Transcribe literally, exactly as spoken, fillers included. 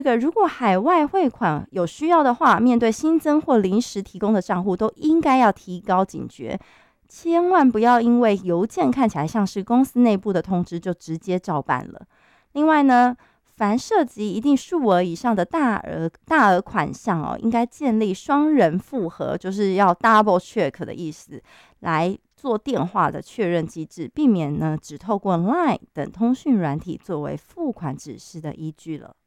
这个如果海外汇款有需要的话，面对新增或临时提供的账户，都应该要提高警觉，千万不要因为邮件看起来像是公司内部的通知就直接照办了。另外呢，凡涉及一定数额以上的大额大额款项哦，应该建立双人复核，就是要 double check 的意思，来做电话的确认机制，避免呢只透过 Line 等通讯软体作为付款指示的依据了。